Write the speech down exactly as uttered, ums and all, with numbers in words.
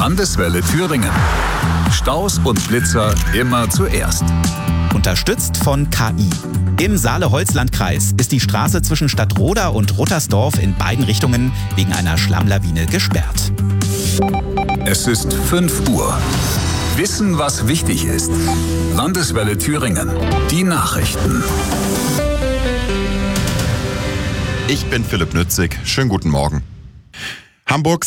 Landeswelle Thüringen. Staus und Blitzer immer zuerst. Unterstützt von K I. Im Saale-Holzland-Kreis ist die Straße zwischen Stadtroda und Ruttersdorf in beiden Richtungen wegen einer Schlammlawine gesperrt. Es ist fünf Uhr. Wissen, was wichtig ist. Landeswelle Thüringen. Die Nachrichten. Ich bin Philipp Nützig. Schönen guten Morgen. Hamburg